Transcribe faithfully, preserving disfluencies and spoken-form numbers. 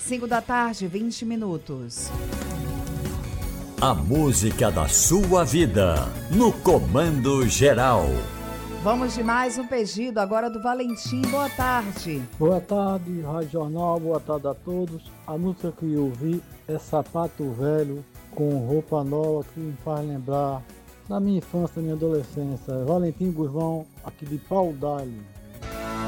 cinco da tarde, vinte minutos. A música da sua vida, no Comando Geral. Vamos de mais um pedido agora do Valentim. Boa tarde. Boa tarde, Rádio Jornal. Boa tarde a todos. A música que eu ouvi é Sapato Velho com Roupa Nova, que me faz lembrar da minha infância, da minha adolescência. Valentim Guzmão, aqui de Pau d'Alho.